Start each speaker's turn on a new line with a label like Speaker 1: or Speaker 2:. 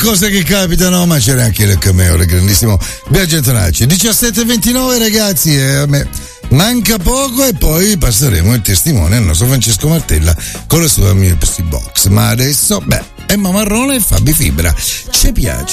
Speaker 1: cose che capitano, ma c'era anche il cameo del grandissimo Biagio Antonacci. 17:29 ragazzi, a me manca poco e poi passeremo il testimone al nostro Francesco Martella con la sua Music Box. Ma adesso, Emma Marrone e Fabi Fibra. Ci piace.